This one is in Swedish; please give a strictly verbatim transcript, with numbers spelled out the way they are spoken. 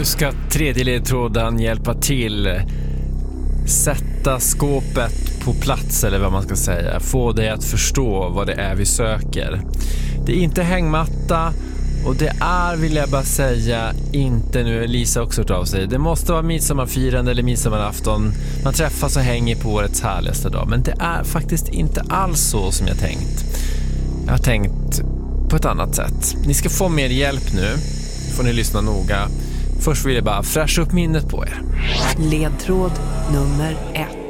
Nu ska tredje ledtråden hjälpa till. Sätta skåpet på plats, eller vad man ska säga. Få dig att förstå vad det är vi söker. Det är inte hängmatta, och det är, vill jag bara säga, inte, nu Lisa också hört av sig, det måste vara midsommarfirande eller midsommarafton. Man träffas och hänger på årets härligaste dag. Men det är faktiskt inte alls så som jag tänkt. Jag har tänkt på ett annat sätt. Ni ska få mer hjälp nu. Får ni lyssna noga. Först vill jag bara fräscha upp minnet på er. Ledtråd nummer ett.